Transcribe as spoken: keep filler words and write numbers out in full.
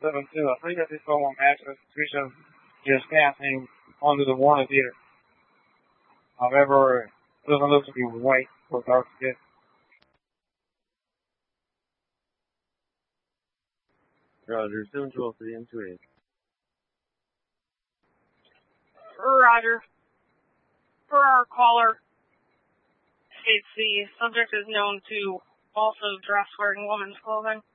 seven two. I think I just saw one match a suspicion just passing onto the warning theater. However, it doesn't look to be white or dark skin. Roger, seven twelve three M two eight. Roger. For our caller, states the subject is known to also dress wearing women's clothing.